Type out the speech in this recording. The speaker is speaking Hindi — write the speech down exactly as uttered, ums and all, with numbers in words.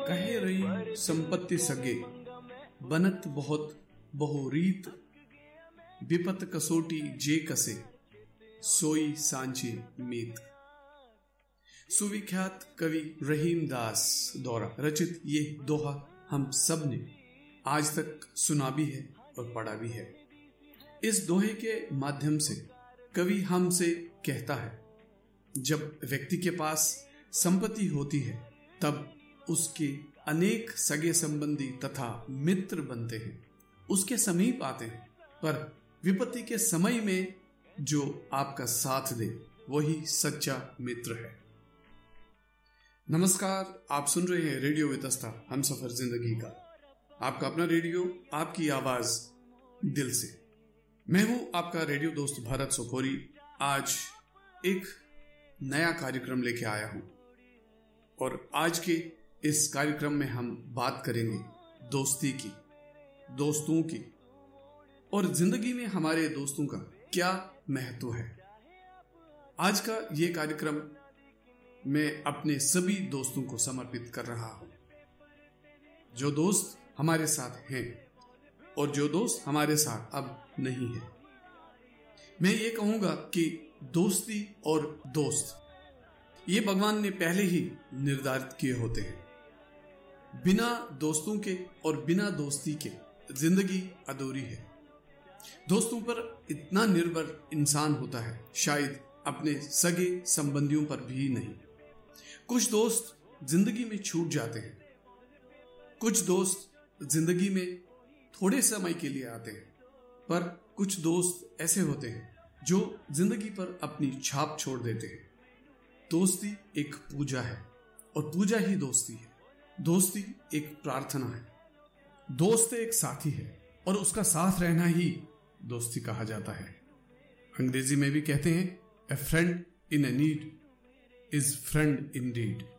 कहे रही संपत्ति सगे, बनत बहुत बहुरीत, विपत कसोटी जे कसे, सोई सांची मीत। सुविख्यात कवि रहीम दास द्वारा रचित ये दोहा हम सब ने आज तक सुना भी है और पढ़ा भी है। इस दोहे के माध्यम से कवि हमसे कहता है, जब व्यक्ति के पास संपत्ति होती है तब उसके अनेक सगे संबंधी तथा मित्र बनते हैं, उसके समीप आते हैं, पर विपत्ति के समय में जो आपका साथ दे वही सच्चा मित्र है। नमस्कार, आप सुन रहे हैं रेडियो वितस्ता हम सफर जिंदगी का, आपका अपना रेडियो, आपकी आवाज दिल से। मैं हूं आपका रेडियो दोस्त भारत सोपोरी। आज एक नया कार्यक्रम लेके आया हूं और आज के इस कार्यक्रम में हम बात करेंगे दोस्ती की, दोस्तों की, और जिंदगी में हमारे दोस्तों का क्या महत्व है। आज का ये कार्यक्रम मैं अपने सभी दोस्तों को समर्पित कर रहा हूं, जो दोस्त हमारे साथ हैं और जो दोस्त हमारे साथ अब नहीं है। मैं ये कहूंगा कि दोस्ती और दोस्त ये भगवान ने पहले ही निर्धारित किए होते हैं। बिना दोस्तों के और बिना दोस्ती के जिंदगी अधूरी है। दोस्तों पर इतना निर्भर इंसान होता है, शायद अपने सगे संबंधियों पर भी नहीं। कुछ दोस्त जिंदगी में छूट जाते हैं, कुछ दोस्त जिंदगी में थोड़े समय के लिए आते हैं, पर कुछ दोस्त ऐसे होते हैं जो जिंदगी पर अपनी छाप छोड़ देते हैं। दोस्ती एक पूजा है और पूजा ही दोस्ती है। दोस्ती एक प्रार्थना है। दोस्त एक साथी है और उसका साथ रहना ही दोस्ती कहा जाता है। अंग्रेजी में भी कहते हैं, ए friend in a need is friend Indeed.